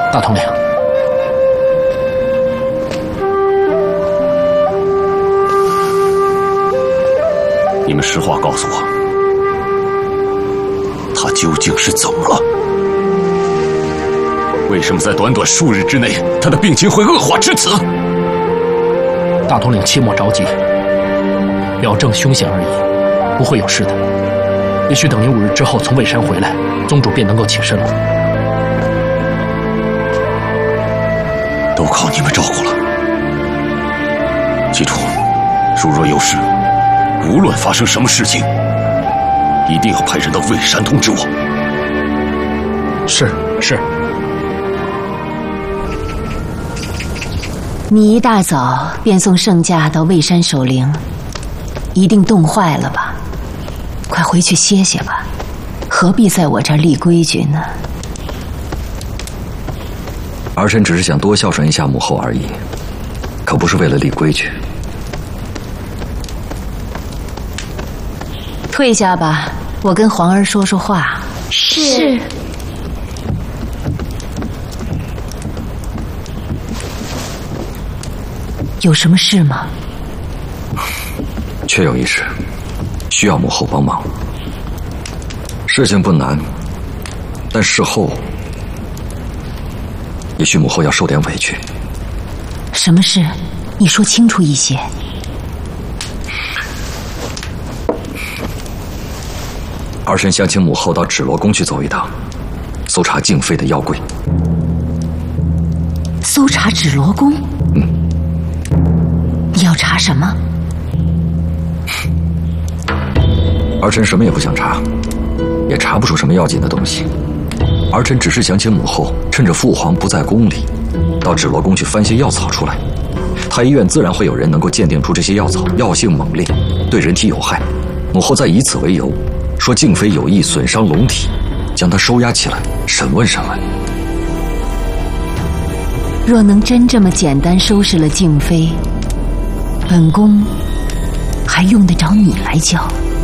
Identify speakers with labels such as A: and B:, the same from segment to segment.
A: 大统领，
B: 你们实话告诉我，他究竟是怎么了？为什么在短短数日之内，他的病情会恶化至此？
A: 大统领切莫着急，表证凶险而已，不会有事的。也许等您5日之后从蔚山回来，宗主便能够起身了。
B: 都靠你们照顾了。记住，如若有事，无论发生什么事情，一定要派人到蔚山通知我。
A: 是。
C: 你一大早便送圣驾到蔚山守灵，一定冻坏了吧？快回去歇歇吧，何必在我这儿立规矩呢？
D: 儿臣只是想多孝顺一下母后而已，可不是为了立规矩。
C: 退下吧，我跟皇儿说说话。
E: 是。
C: 有什么事吗？
D: 确有一事，需要母后帮忙。事情不难，但事后也许母后要受点委屈。
C: 什么事？你说清楚一些。
D: 儿臣想请母后到芷罗宫去走一趟，搜查静妃的药柜。
C: 搜查芷罗宫？你要查什么？
D: 儿臣什么也不想查，也查不出什么要紧的东西。儿臣只是想请母后趁着父皇不在宫里，到芷罗宫去翻些药草出来。太医院自然会有人能够鉴定出这些药草药性猛烈，对人体有害。母后再以此为由，说静妃有意损伤龙体，将她收押起来审问审问。
C: 若能真这么简单收拾了静妃，本宫还用得着你来教？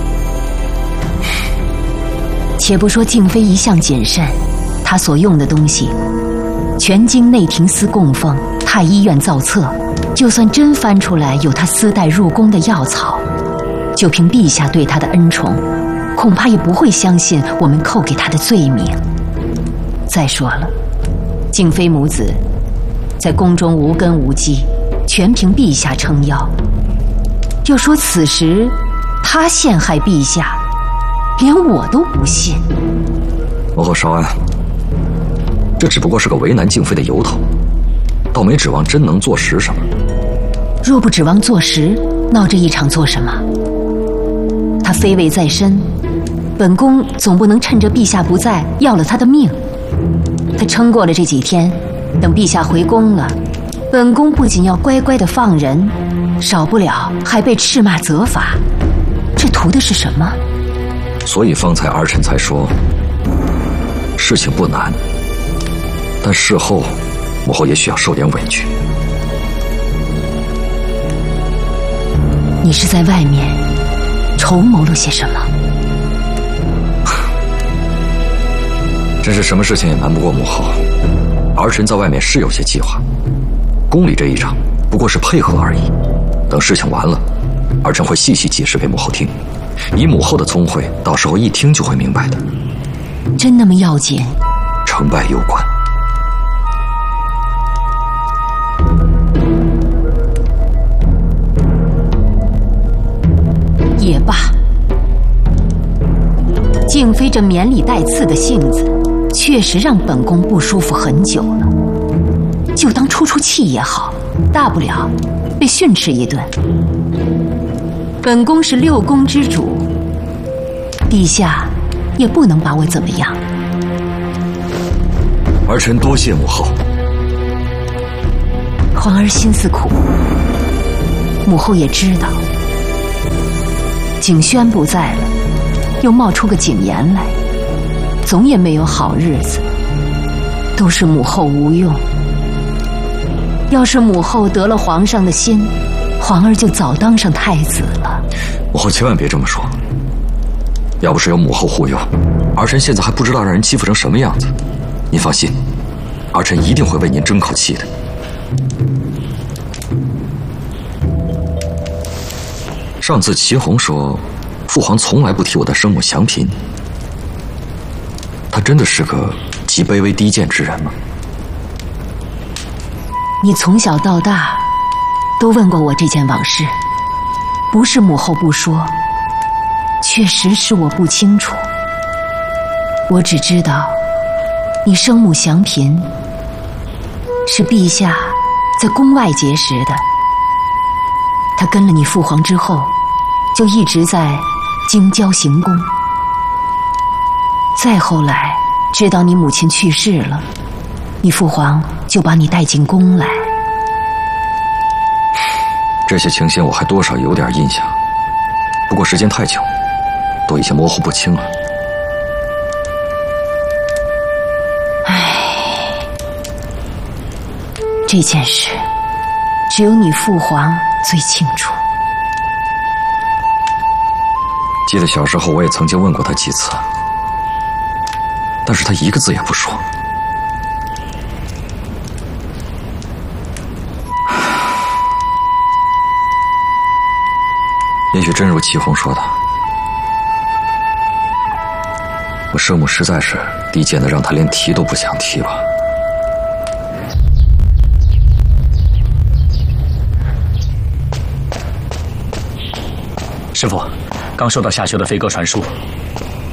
C: 且不说静妃一向谨慎，她所用的东西全经内廷司供奉，太医院造册。就算真翻出来有她私带入宫的药草，就凭陛下对她的恩宠，恐怕也不会相信我们扣给她的罪名。再说了，静妃母子在宫中无根无基，全凭陛下撑腰。要说此时她陷害陛下，连我都不信。
D: 母后稍安，这只不过是个为难静妃的由头，倒没指望真能坐实什么。
C: 若不指望坐实，闹这一场做什么？她非位在身，本宫总不能趁着陛下不在要了她的命。她撑过了这几天，等陛下回宫了，本宫不仅要乖乖的放人，少不了还被斥骂责罚，这图的是什么？
D: 所以方才儿臣才说，事情不难，但事后母后也许要受点委屈。
C: 你是在外面筹谋了些什么？
D: 真是什么事情也瞒不过母后。儿臣在外面是有些计划，宫里这一场不过是配合而已。等事情完了，儿臣会细细解释给母后听。以母后的聪慧，到时候一听就会明白的。
C: 真那么要紧？
D: 成败攸关。
C: 也罢，静妃这绵里带刺的性子，确实让本宫不舒服很久了。就当出出气也好，大不了被训斥一顿。本宫是6宫之主，陛下也不能把我怎么样。
D: 儿臣多谢母后。
C: 皇儿心思苦，母后也知道。景轩不在了，又冒出个景琰来，总也没有好日子。都是母后无用。要是母后得了皇上的心，皇儿就早当上太子了。
D: 母后千万别这么说。要不是有母后护佑，儿臣现在还不知道让人欺负成什么样子。您放心， 儿臣一定会为您争口气的。上次祁红说，父皇从来不提我的生母祥嫔，他真的是个极卑微低贱之人吗？
C: 你从小到大都问过我这件往事，不是母后不说，确实是我不清楚。我只知道，你生母祥嫔是陛下在宫外结识的。她跟了你父皇之后，就一直在京郊行宫。再后来，知道你母亲去世了，你父皇就把你带进宫来。
D: 这些情形我还多少有点印象，不过时间太久，都已经模糊不清了。这件事只有你父皇最清楚。记得小时候我也曾经问过他几次，但是他一个字也不说。也许真如祁红说的，我生母实在是低贱的让他连提都不想提吧。
A: 师父，刚收到夏修的飞鸽传书，